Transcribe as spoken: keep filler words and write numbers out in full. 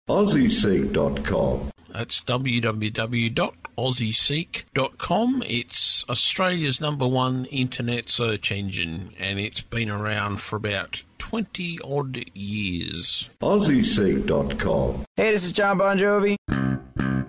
aussie seek dot com. That's w w w dot aussie seek dot com. It's Australia's number one internet search engine, and it's been around for about twenty odd years. aussie seek dot com. Hey, this is John Bon Jovi.